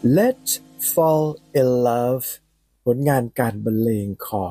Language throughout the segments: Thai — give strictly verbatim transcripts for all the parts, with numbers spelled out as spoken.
Let's Fall in Love ผลงานการบรรเลงของ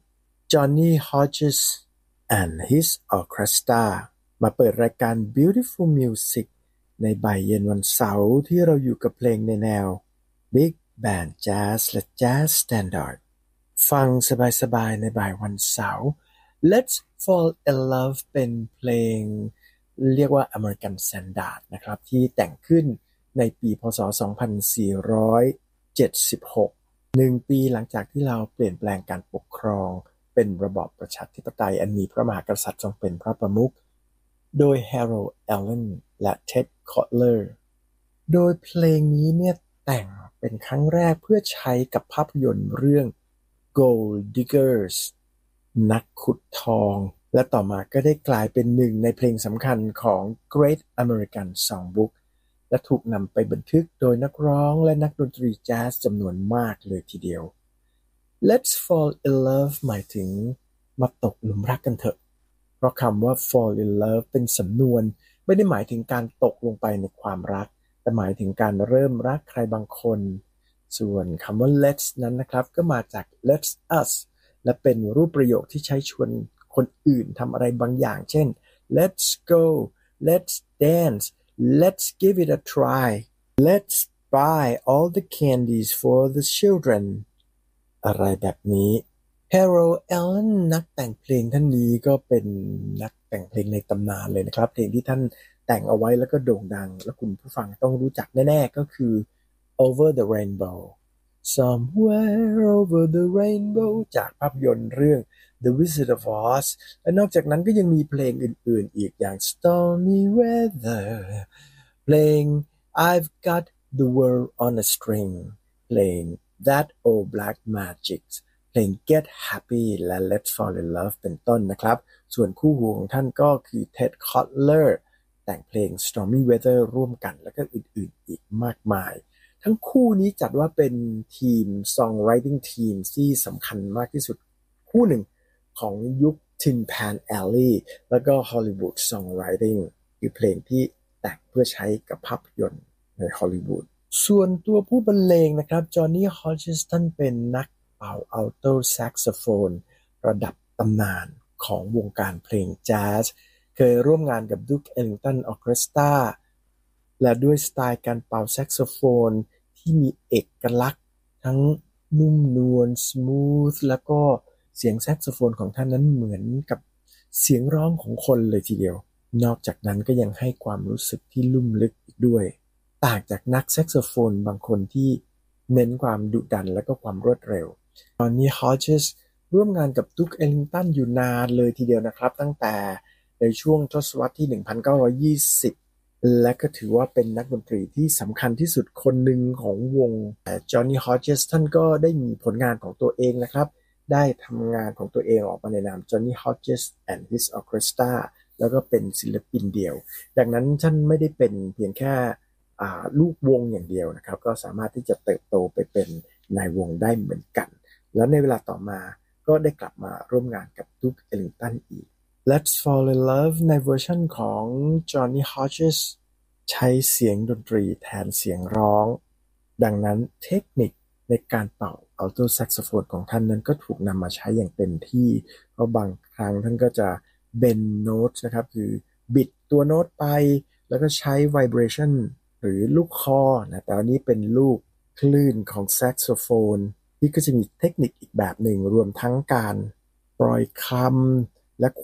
Johnny Hodges and His Orchestra มาเปิดรายการ Beautiful Music ในบ่ายเย็นวันเสาร์ที่เราอยู่กับเพลงในแนว Big Band Jazz และ Jazz Standard ฟังสบายๆในบ่ายวันเสาร์ Let's Fall in Love เป็นเพลงเรียกว่า American Standard นะครับที่แต่งขึ้นในปีพ.ศ. สองพันสี่ร้อยเจ็ดสิบหก หนึ่งปีหลังจากที่เราเปลี่ยนแปลงการปกครองเป็นระบอบประชาธิปไตยอันมีพระมหากษัตริย์ทรงเป็นพระประมุขโดย Harold Allen และ Ted Kotler โดยเพลงนี้เนี่ยแต่งเป็นครั้งแรกเพื่อใช้กับภาพยนตร์เรื่อง Gold Diggers นักขุดทองและต่อมาก็ได้กลายเป็นหนึ่งในเพลงสำคัญของ Great American Songbook และถูกนำไปบันทึกโดยนักร้องและนักดนตรีแจ๊สจำนวนมากเลยทีเดียว Let's Fall in Love หมายถึงมาตกหลุมรักกันเถอะเพราะคำว่า fall in love เป็นสำนวนไม่ได้หมายถึงการตกลงไปในความรักแต่หมายถึงการเริ่มรักใครบางคนส่วนคำว่า let's นั้นนะครับก็มาจาก let's us และเป็นรูปประโยคที่ใช้ชวนคนอื่นทำอะไรบางอย่างเช่น let's go let's dance let's give it a try let's buy all the candies for the children อะไรแบบนี้ Harold Allen นักแต่งเพลงท่านนี้ก็เป็นนักแต่งเพลงในตำนานเลยนะครับเพลงที่ท่านแต่งเอาไว้แล้วก็โด่งดังและคุณผู้ฟังต้องรู้จักแน่ๆก็คือ Over the Rainbow Somewhere Over the Rainbow จากภาพยนตร์เรื่อง The Wizard of Oz และนอกจากนั้นก็ยังมีเพลงอื่นๆอีกอย่าง Stormy Weather เพลง I've Got the World on a String เพลง That Old Black Magic เพลง Get Happy และ Let's Fall in Love เป็นต้นนะครับส่วนคู่หูของท่านก็คือ Ted Kotler แต่งเพลง Stormy Weather ร่วมกันแล้วก็อื่นๆอีกมากมายทั้งคู่นี้จัดว่าเป็นทีม Songwriting Team ที่สำคัญมากที่สุดคู่หนึ่งของยุค Tin Pan Alley แล้วก็ Hollywood Songwriting คือเพลงที่แต่งเพื่อใช้กับภาพยนตร์ในฮอลลีวูดส่วนตัวผู้บรรเลงนะครับ Johnny Hodges ท่านเป็นนักเป่าอัลโตแซกโซโฟนระดับตำนานของวงการเพลงแจ๊สเคยร่วมงานกับ Duke Ellington Orchestra และด้วยสไตล์การเป่าแซกโซโฟนที่มีเอกลักษณ์ทั้งนุ่มนวลสมูทแล้วก็เสียงแซกโซโฟนของท่านนั้นเหมือนกับเสียงร้องของคนเลยทีเดียวนอกจากนั้นก็ยังให้ความรู้สึกที่ลุ่มลึกอีกด้วยต่างจากนักแซกโซโฟนบางคนที่เน้นความดุดันและก็ความรวดเร็วตอนนี้ Hodges ร่วมงานกับ Duke Ellington อยู่นานเลยทีเดียวนะครับตั้งแต่ในช่วงทศวรรษที่หนึ่งพันเก้าร้อยยี่สิบและก็ถือว่าเป็นนักดนตรีที่สำคัญที่สุดคนหนึ่งของวงแต่ Johnny Hodges ท่านก็ได้มีผลงานของตัวเองนะครับได้ทำงานของตัวเองออกมาในนาม Johnny Hodges and His Orchestra แล้วก็เป็นศิลปินเดี่ยวดังนั้นท่านไม่ได้เป็นเพียงแค่ลูกวงอย่างเดียวนะครับก็สามารถที่จะเติบโตไปเป็นนายวงได้เหมือนกันแล้วในเวลาต่อมาก็ได้กลับมาร่วมงานกับ Duke Ellington อีก Let's Fall in Love ในเวอร์ชันของ Johnny Hodges ใช้เสียงดนตรีแทนเสียงร้องดังนั้นเทคนิคในการเป่าอัลโตแซกโซโฟนของท่านนั้นก็ถูกนำมาใช้อย่างเต็มที่เพราะบางครั้งท่านก็จะเบนโน้ตนะครับคือบิดตัวโน้ตไปแล้วก็ใช้ไวเบรชั่นหรือลูกคอนะแต่อันนี้เป็นลูกคลื่นของแซกโซโฟนที่ก็จะมีเทคนิคอีกแบบหนึ่งรวมทั้งการปล่อยคำและ